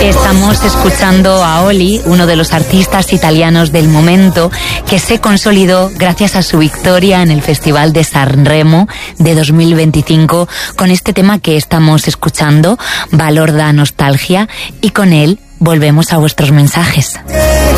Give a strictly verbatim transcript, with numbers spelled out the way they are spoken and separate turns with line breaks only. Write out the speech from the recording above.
Estamos escuchando a Oli, uno de los artistas italianos del momento, que se consolidó gracias a su victoria en el Festival de Sanremo de dos mil veinticinco con este tema que estamos escuchando, Valor da Nostalgia, y con él volvemos a vuestros mensajes.